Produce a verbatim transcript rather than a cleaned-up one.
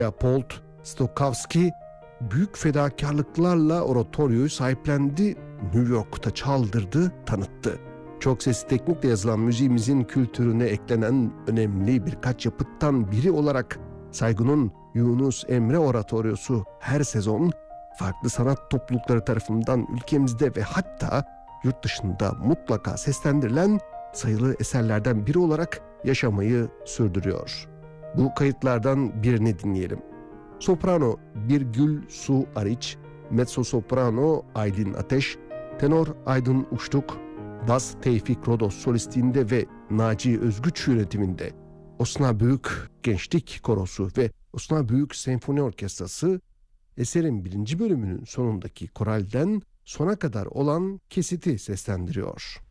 Leopold Stokowski büyük fedakarlıklarla oratoryoyu sahiplendi, New York'ta çaldırdı, tanıttı. Çok sesli teknikle yazılan müziğimizin kültürüne eklenen önemli birkaç yapıttan biri olarak Saygun'un Yunus Emre Oratoryosu her sezon farklı sanat toplulukları tarafından ülkemizde ve hatta yurt dışında mutlaka seslendirilen sayılı eserlerden biri olarak yaşamayı sürdürüyor. Bu kayıtlardan birini dinleyelim. Soprano Birgül Su Ariç, mezzo soprano Aylin Ateş, tenor Aydın Uçtuk, bas Tevfik Rodos solistliğinde ve Naci Özgüç yönetiminde Osnabrück Gençlik Korosu ve Osnabrück Senfoni Orkestrası eserin birinci bölümünün sonundaki koralden sona kadar olan kesiti seslendiriyor.